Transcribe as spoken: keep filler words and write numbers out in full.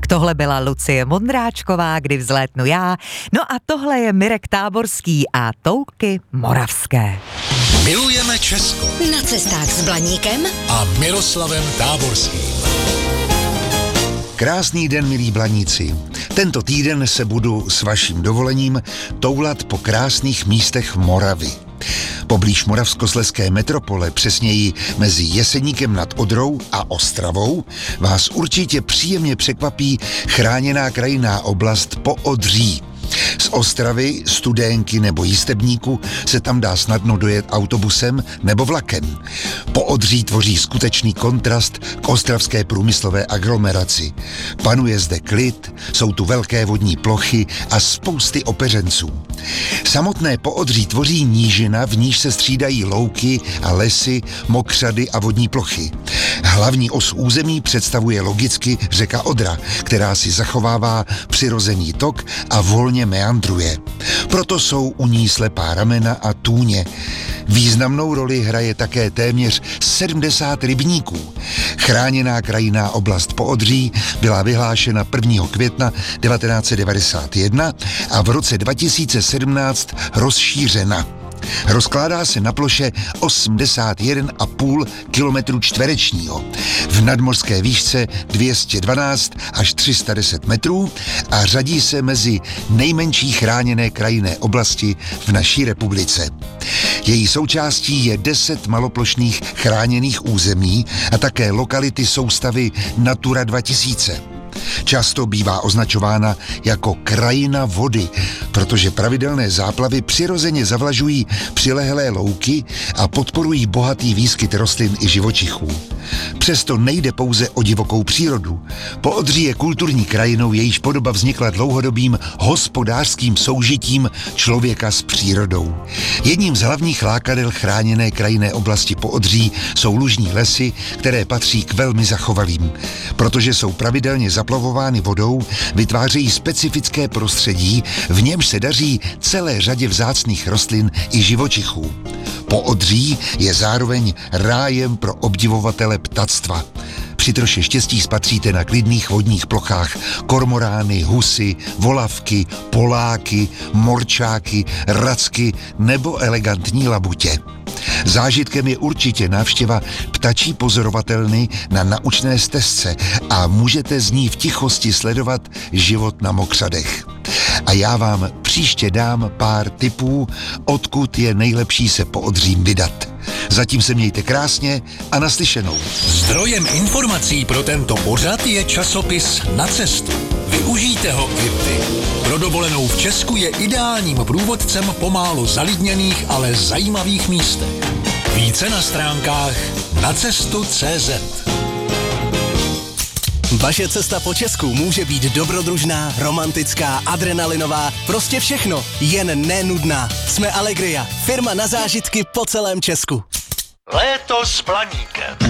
Tohle byla Lucie Mondráčková, Kdy vzlétnu já. No a tohle je Mirek Táborský a Toulky moravské. Milujeme Česko. Na cestách s Blaníkem A Miroslavem Táborským. Krásný den, milí Blaníci. Tento týden se budu s vaším dovolením toulat po krásných místech Moravy. Poblíž moravskoslezské metropole, přesněji mezi Jeseníkem nad Odrou a Ostravou, vás určitě příjemně překvapí chráněná krajinná oblast Poodří. Z Ostravy, Studénky nebo Jistebníku se tam dá snadno dojet autobusem nebo vlakem. Poodří tvoří skutečný kontrast k ostravské průmyslové aglomeraci. Panuje zde klid, jsou tu velké vodní plochy a spousty opeřenců. Samotné Poodří tvoří nížina, v níž se střídají louky a lesy, mokřady a vodní plochy. Hlavní os území představuje logicky řeka Odra, která si zachovává přirozený tok a volně meandruje. Proto jsou u ní slepá ramena a tůně. Významnou roli hraje také téměř sedmdesát rybníků. Chráněná krajinná oblast Poodří byla vyhlášena prvního května devatenáct set devadesát jedna a v roce dva tisíce sedmnáct rozšířena. Rozkládá se na ploše osmdesát jeden a půl kilometru čtverečního, v nadmořské výšce dvě stě dvanáct až tři sta deset metrů a řadí se mezi nejmenší chráněné krajinné oblasti v naší republice. Její součástí je deset maloplošných chráněných území a také lokality soustavy Natura dva tisíce. Často bývá označována jako krajina vody, protože pravidelné záplavy přirozeně zavlažují přilehlé louky a podporují bohatý výskyt rostlin i živočichů. Přesto nejde pouze o divokou přírodu. Poodří je kulturní krajinou, jejíž podoba vznikla dlouhodobým hospodářským soužitím člověka s přírodou. Jedním z hlavních lákadel chráněné krajinné oblasti Poodří jsou lužní lesy, které patří k velmi zachovalým. Protože jsou pravidelně zaplavovány vodou, vytvářejí specifické prostředí, v němž se daří celé řadě vzácných rostlin i živočichů. Poodří je zároveň rájem pro obdivovatele ptactva. Při troše štěstí spatříte na klidných vodních plochách kormorány, husy, volavky, poláky, morčáky, racky nebo elegantní labutě. Zážitkem je určitě návštěva ptačí pozorovatelny na naučné stezce a můžete z ní v tichosti sledovat život na mokřadech. A já vám příště dám pár tipů, odkud je nejlepší se Poodřím vydat. Zatím se mějte krásně a naslyšenou. Zdrojem informací pro tento pořad je časopis Na cestu. Využijte ho i vy. Pro dovolenou v Česku je ideálním průvodcem po málo zalidněných, ale zajímavých místech. Více na stránkách nacestu tečka cé zet. Vaše cesta po Česku může být dobrodružná, romantická, adrenalinová, prostě všechno, jen nenudná. Jsme Allegria, firma na zážitky po celém Česku. Léto s Blaníkem.